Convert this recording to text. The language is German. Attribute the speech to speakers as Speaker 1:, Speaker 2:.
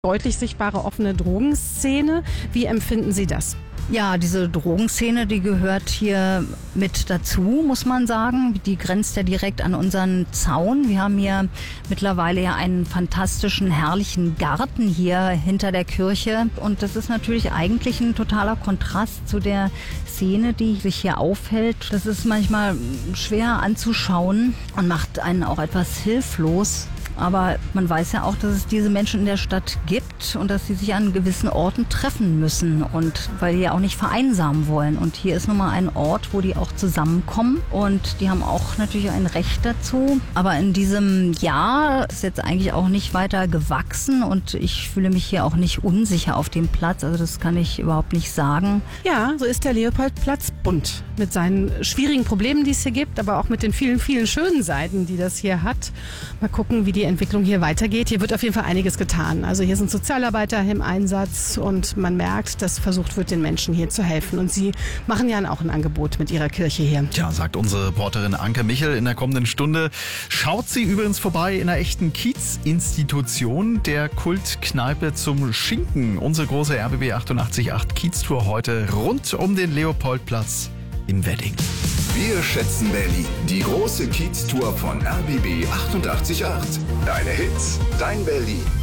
Speaker 1: deutlich sichtbare offene Drogenszene. Wie empfinden Sie das?
Speaker 2: Ja, diese Drogenszene, die gehört hier mit dazu, muss man sagen. Die grenzt ja direkt an unseren Zaun. Wir haben hier mittlerweile ja einen fantastischen, herrlichen Garten hier hinter der Kirche. Und das ist natürlich eigentlich ein totaler Kontrast zu der Szene, die sich hier aufhält. Das ist manchmal schwer anzuschauen und macht einen auch etwas hilflos. Aber man weiß ja auch, dass es diese Menschen in der Stadt gibt und dass sie sich an gewissen Orten treffen müssen und weil die ja auch nicht vereinsamen wollen. Und hier ist nun mal ein Ort, wo die auch zusammenkommen und die haben auch natürlich ein Recht dazu. Aber in diesem Jahr ist jetzt eigentlich auch nicht weiter gewachsen und ich fühle mich hier auch nicht unsicher auf dem Platz. Also das kann ich überhaupt nicht sagen.
Speaker 1: Ja, so ist der Leopoldplatz bunt mit seinen schwierigen Problemen, die es hier gibt, aber auch mit den vielen, vielen schönen Seiten, die das hier hat. Mal gucken, wie die Entwicklung hier weitergeht. Hier wird auf jeden Fall einiges getan. Also hier sind Sozialarbeiter im Einsatz und man merkt, dass versucht wird, den Menschen hier zu helfen. Und sie machen ja auch ein Angebot mit ihrer Kirche hier.
Speaker 3: Tja, sagt unsere Reporterin Anke Michel in der kommenden Stunde. Schaut sie übrigens vorbei in einer echten Kiez-Institution, der Kultkneipe zum Schinken. Unsere große RBB 88.8 Kiez-Tour heute rund um den Leopoldplatz in Wedding.
Speaker 4: Wir schätzen Berlin. Die große Kiez-Tour von RBB 88.8. Deine Hits, dein Berlin.